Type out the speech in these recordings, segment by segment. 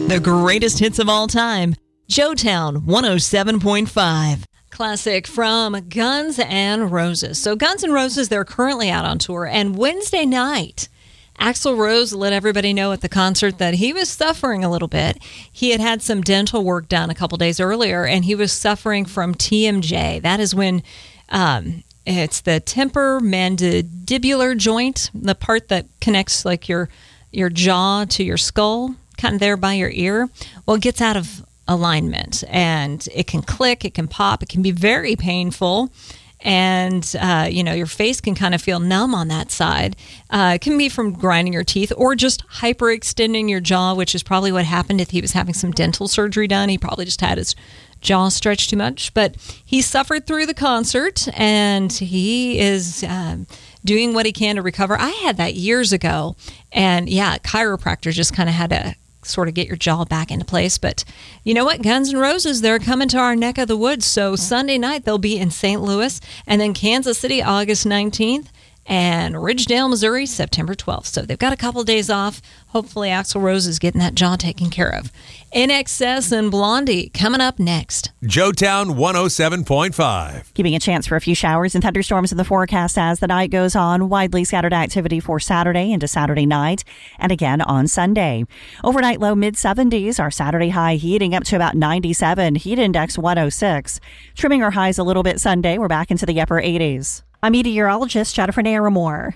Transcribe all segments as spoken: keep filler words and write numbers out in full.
The greatest hits of all time. Joetown one oh seven point five. Classic from Guns N' Roses. So Guns N' Roses, they're currently out on tour. And Wednesday night, Axl Rose let everybody know at the concert that he was suffering a little bit. He had had some dental work done a couple days earlier, and he was suffering from T M J. That is when um, it's the temporomandibular joint, the part that connects like your your jaw to your skull, kind of there by your ear. Well, it gets out of alignment, and it can click, it can pop, it can be very painful. And, uh, you know, your face can kind of feel numb on that side. Uh, it can be from grinding your teeth or just hyperextending your jaw, which is probably what happened if he was having some dental surgery done. He probably just had his jaw stretched too much. But he suffered through the concert, and he is um, doing what he can to recover. I had that years ago. And, yeah, chiropractor just kind of had to sort of get your jaw back into place. But you know what? Guns N' Roses, they're coming to our neck of the woods. So Sunday night, they'll be in Saint Louis, and then Kansas City, August nineteenth, and Ridgedale, Missouri, September twelfth. So they've got a couple days off. Hopefully Axl Rose is getting that jaw taken care of. In Excess and Blondie coming up next. Joetown one oh seven point five. Giving a chance for a few showers and thunderstorms in the forecast as the night goes on. Widely scattered activity for Saturday into Saturday night and again on Sunday. Overnight low mid seventies. Our Saturday high heating up to about ninety-seven. Heat index one oh six. Trimming our highs a little bit Sunday. We're back into the upper eighties. I'm meteorologist Jennifer Naramore.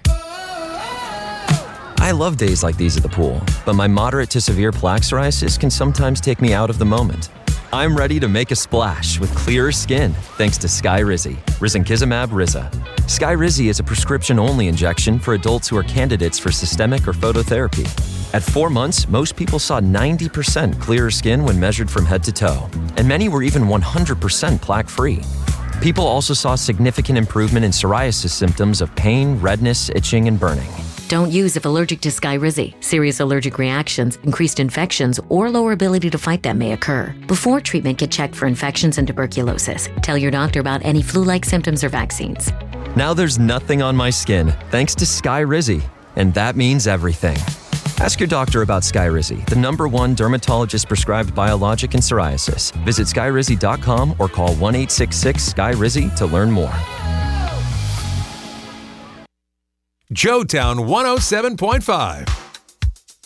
I love days like these at the pool, but my moderate to severe plaque psoriasis can sometimes take me out of the moment. I'm ready to make a splash with clearer skin thanks to Skyrizi, risankizumab Riza. Skyrizi is a prescription-only injection for adults who are candidates for systemic or phototherapy. At four months, most people saw ninety percent clearer skin when measured from head to toe, and many were even one hundred percent plaque-free. People also saw significant improvement in psoriasis symptoms of pain, redness, itching, and burning. Don't use if allergic to Skyrizi. Serious allergic reactions, increased infections, or lower ability to fight them may occur. Before treatment, get checked for infections and tuberculosis. Tell your doctor about any flu-like symptoms or vaccines. Now there's nothing on my skin thanks to Skyrizi, and that means everything. Ask your doctor about Skyrizi, the number one dermatologist-prescribed biologic in psoriasis. Visit skyrizi dot com or call one eight six six S K Y R I Z I to learn more. Joetown one oh seven point five.